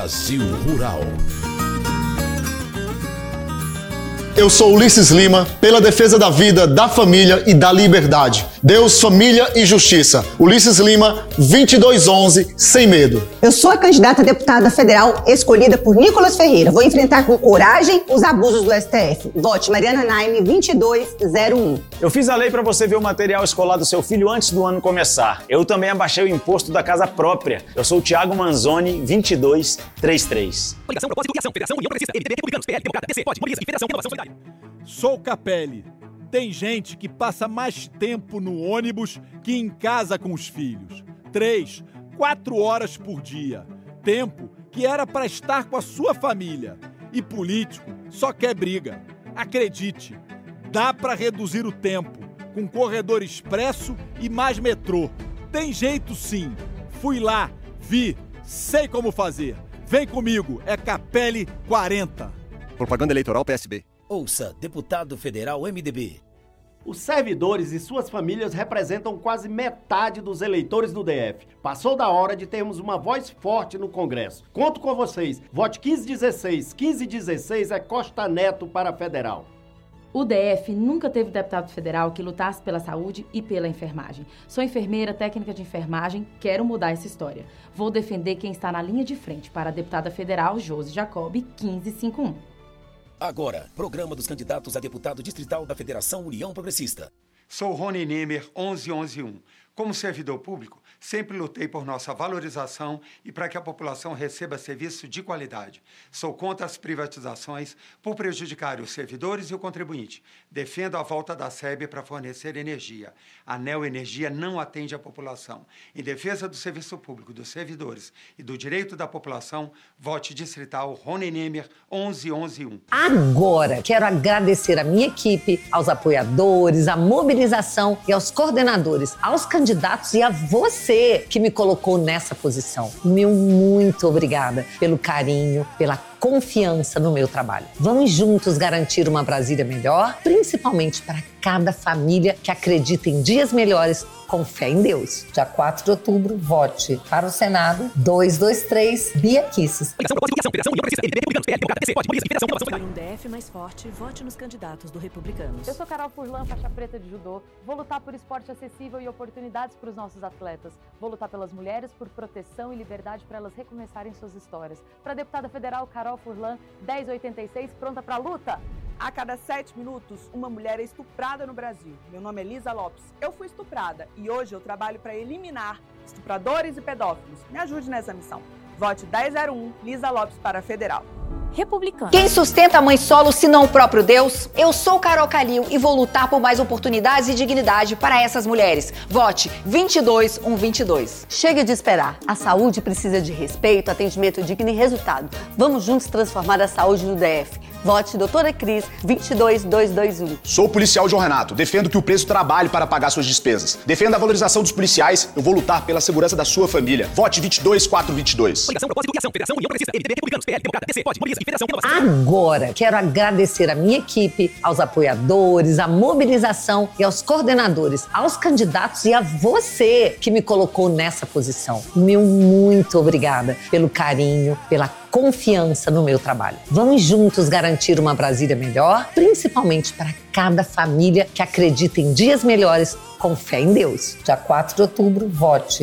Brasil Rural. Eu sou Ulisses Lima, pela defesa da vida, da família e da liberdade. Deus, família e justiça. Ulisses Lima, 2211, sem medo. Eu sou a candidata a deputada federal escolhida por Nicolas Ferreira. Vou enfrentar com coragem os abusos do STF. Vote Mariana Naime, 2201. Eu fiz a lei para você ver o material escolar do seu filho antes do ano começar. Eu também abaixei o imposto da casa própria. Eu sou o Thiago Manzoni, 2233. Coligação, propósito e ação. Federação, União Progressista, MDB, Republicanos, PL, Democrata, DC, Pode, Morias e Federação Renovação Solidária. Sou Capelli. Tem gente que passa mais tempo no ônibus que em casa com os filhos. 3, 4 horas por dia. Tempo que era para estar com a sua família. E político só quer briga. Acredite, dá para reduzir o tempo com corredor expresso e mais metrô. Tem jeito sim. Fui lá, vi, sei como fazer. Vem comigo, é Capelli 40. Propaganda eleitoral PSB. Ouça Deputado Federal MDB. Os servidores e suas famílias representam quase metade dos eleitores do DF. Passou da hora de termos uma voz forte no Congresso. Conto com vocês. Vote 1516. 1516 é Costa Neto para federal. O DF nunca teve deputado federal que lutasse pela saúde e pela enfermagem. Sou enfermeira, técnica de enfermagem, quero mudar essa história. Vou defender quem está na linha de frente para a deputada federal Josi Jacobi, 1551. Agora, programa dos candidatos a deputado distrital da Federação União Progressista. Sou Rony Nemer, 11111. Como servidor público, sempre lutei por nossa valorização e para que a população receba serviço de qualidade. Sou contra as privatizações por prejudicar os servidores e o contribuinte. Defendo a volta da SEB para fornecer energia. A Neoenergia não atende a população. Em defesa do serviço público, dos servidores e do direito da população, vote distrital Rony Nemer, 11111. Agora, quero agradecer a minha equipe, aos apoiadores, à mobilização e aos coordenadores, aos candidatos e a você que me colocou nessa posição. Meu muito obrigada pelo carinho, pela confiança no meu trabalho. Vamos juntos garantir uma Brasília melhor, principalmente para cada família que acredita em dias melhores com fé em Deus. Dia 4 de outubro, vote para o Senado 223 Bia Kisses. Por um DF mais forte, vote nos candidatos do Republicanos. Eu sou Carol Furlan, faixa preta de judô. Vou lutar por esporte acessível e oportunidades para os nossos atletas. Vou lutar pelas mulheres, por proteção e liberdade para elas recomeçarem suas histórias. Para a deputada federal Carol Furlan, 1086, pronta para a luta. A cada 7 minutos, uma mulher é estuprada no Brasil. Meu nome é Lisa Lopes. Eu fui estuprada e hoje eu trabalho para eliminar estupradores e pedófilos. Me ajude nessa missão. Vote 1001, Lisa Lopes para federal. Republicano. Quem sustenta a mãe solo se não o próprio Deus? Eu sou Carol Calil e vou lutar por mais oportunidades e dignidade para essas mulheres. Vote 22122. Chega de esperar. A saúde precisa de respeito, atendimento digno e resultado. Vamos juntos transformar a saúde do DF. Vote Doutora Cris, 22221. Sou o policial João Renato. Defendo que o preço trabalhe para pagar suas despesas. Defendo a valorização dos policiais. Eu vou lutar pela segurança da sua família. Vote 22422. Coligação, propósito e ação. Federação, União Progressista, MDB, Republicanos, PL, Democrata, DC, Pode, Morias e Federação Renovação. Agora, quero agradecer a minha equipe, aos apoiadores, à mobilização e aos coordenadores, aos candidatos e a você que me colocou nessa posição. Meu muito obrigada pelo carinho, pela confiança no meu trabalho. Vamos juntos garantir uma Brasília melhor, principalmente para cada família que acredita em dias melhores com fé em Deus. Dia 4 de outubro, vote